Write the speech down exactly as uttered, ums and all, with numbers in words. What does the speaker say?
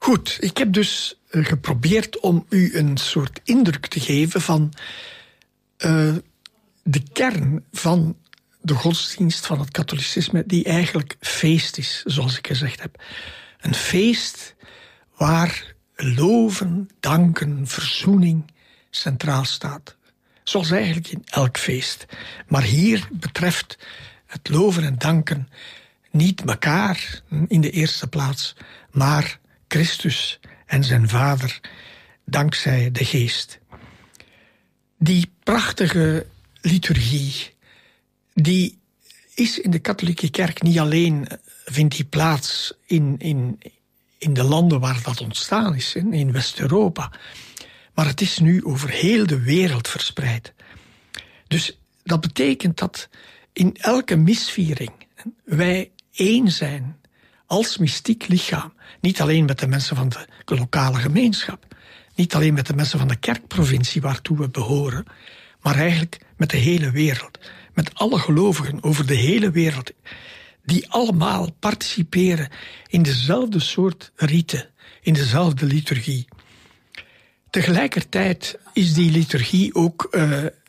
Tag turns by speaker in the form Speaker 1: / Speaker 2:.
Speaker 1: Goed, ik heb dus uh, geprobeerd om u een soort indruk te geven van uh, de kern van de godsdienst van het katholicisme, die eigenlijk feest is, zoals ik gezegd heb. Een feest waar loven, danken, verzoening centraal staat. Zoals eigenlijk in elk feest. Maar hier betreft het loven en danken niet elkaar in de eerste plaats, maar Christus en zijn Vader, dankzij de Geest. Die prachtige liturgie, die is in de katholieke kerk niet alleen, vindt die plaats in, in, in de landen waar dat ontstaan is, in West-Europa, maar het is nu over heel de wereld verspreid. Dus dat betekent dat in elke misviering wij één zijn als mystiek lichaam. Niet alleen met de mensen van de lokale gemeenschap, niet alleen met de mensen van de kerkprovincie waartoe we behoren, maar eigenlijk met de hele wereld. Met alle gelovigen over de hele wereld, die allemaal participeren in dezelfde soort riten, in dezelfde liturgie. Tegelijkertijd is die liturgie ook uh,